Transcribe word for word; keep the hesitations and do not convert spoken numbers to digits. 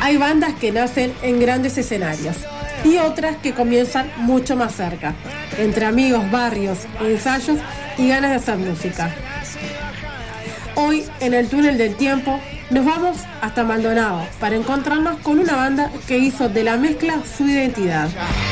Hay bandas que nacen en grandes escenarios y otras que comienzan mucho más cerca, entre amigos, barrios, ensayos y ganas de hacer música. Hoy, en el túnel del tiempo, nos vamos hasta Maldonado para encontrarnos con una banda que hizo de la mezcla su identidad.